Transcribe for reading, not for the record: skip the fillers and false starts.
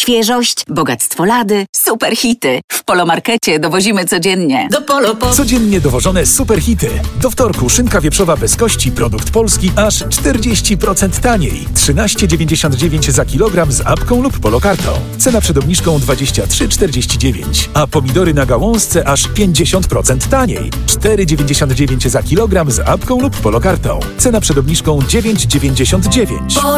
Świeżość, bogactwo lady, super hity. W Polomarkecie dowozimy codziennie. Do Polo. Codziennie dowożone super hity. Do wtorku szynka wieprzowa bez kości, produkt polski, aż 40% taniej. 13,99 za kilogram z apką lub Polokartą. Cena przed obniżką 23,49. A pomidory na gałązce aż 50% taniej. 4,99 za kilogram z apką lub Polokartą. Cena przed obniżką 9,99.